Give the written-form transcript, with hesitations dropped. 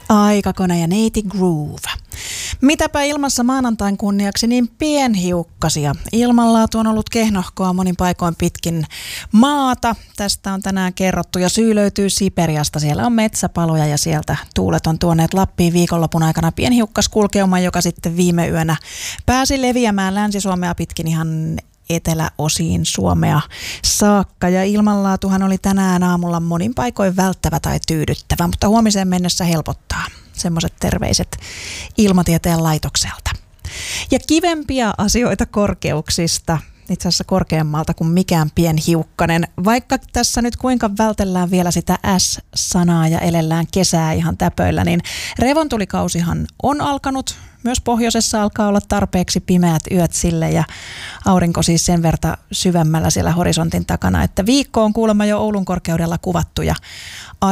Aikakone ja Native Groove. Mitäpä ilmassa maanantain kunniaksi niin pienhiukkasia. Ilmanlaatu on ollut kehnohkoa monin paikoin pitkin maata. Tästä on tänään kerrottu ja syy löytyy Siperiasta. Siellä on metsäpaloja ja sieltä tuulet on tuoneet Lappiin viikonlopun aikana pienhiukkaskulkeuma, joka sitten viime yönä pääsi leviämään Länsi-Suomea pitkin ihan eteläosiin Suomea saakka. Ja ilmanlaatuhan oli tänään aamulla monin paikoin välttävä tai tyydyttävä, mutta huomiseen mennessä helpottaa. Semmoiset terveiset Ilmatieteen laitokselta. Ja kivempiä asioita korkeuksista, itse asiassa korkeammalta kuin mikään pienhiukkanen. Vaikka tässä nyt kuinka vältellään vielä sitä S-sanaa ja elellään kesää ihan täpöillä, niin revontulikausihan on alkanut. Myös pohjoisessa alkaa olla tarpeeksi pimeät yöt sille ja aurinko siis sen verta syvemmällä siellä horisontin takana, että viikko on kuulemma jo Oulun korkeudella kuvattu ja